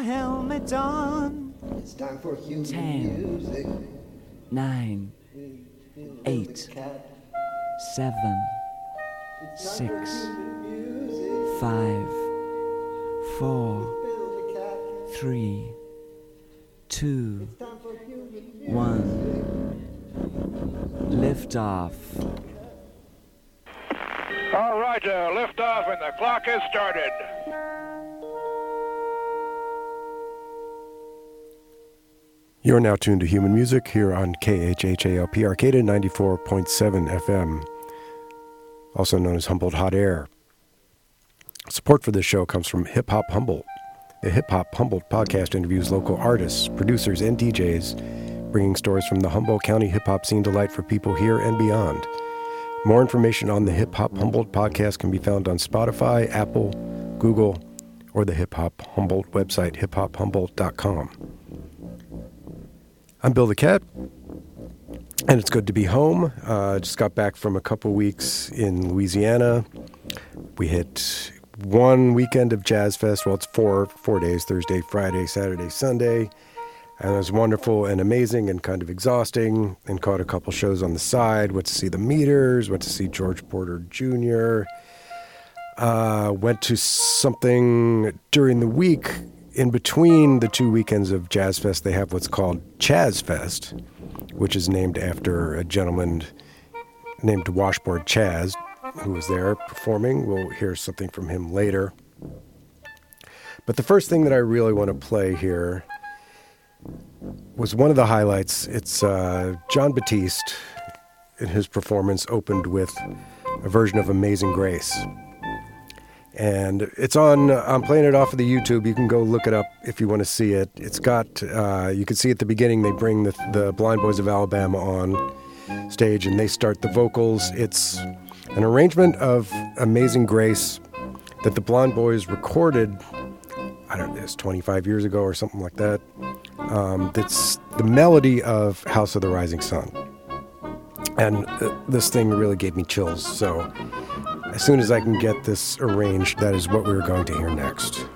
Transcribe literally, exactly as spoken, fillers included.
Helmet on. It's time for human Ten. music. Nine. Eight. Seven. Six. Five. Four. Three. Two. One. Lift off. All right, uh, lift off and the clock has started. You're now tuned to Human Music here on K H H A L P Arcata ninety-four point seven F M, also known as Humboldt Hot Air. Support for this show comes from Hip Hop Humboldt. The Hip Hop Humboldt podcast interviews local artists, producers, and D Js, bringing stories from the Humboldt County hip-hop scene to light for people here and beyond. More information on the Hip Hop Humboldt podcast can be found on Spotify, Apple, Google, or the Hip Hop Humboldt website, hip hop humboldt dot com. I'm Bill the Cat, and it's good to be home. Uh, just got back from a couple weeks in Louisiana. We hit one weekend of Jazz Fest. Well, it's four, four days, Thursday, Friday, Saturday, Sunday. And it was wonderful and amazing and kind of exhausting, and caught a couple shows on the side. Went to see the Meters, went to see George Porter Junior Uh, went to something during the week. In between the two weekends of Jazz Fest, they have what's called Chaz Fest, which is named after a gentleman named Washboard Chaz, who was there performing. We'll hear something from him later. But the first thing that I really want to play here was one of the highlights. It's uh, Jon Batiste, in his performance, opened with a version of Amazing Grace. And it's on, I'm playing it off of the YouTube. You can go look it up if you want to see it. It's got, uh, you can see at the beginning, they bring the, the Blind Boys of Alabama on stage and they start the vocals. It's an arrangement of Amazing Grace that the Blind Boys recorded, I don't know, it's twenty-five years ago or something like that. Um, that's the melody of House of the Rising Sun. And uh, this thing really gave me chills, so as soon as I can get this arranged, that is what we're going to hear next.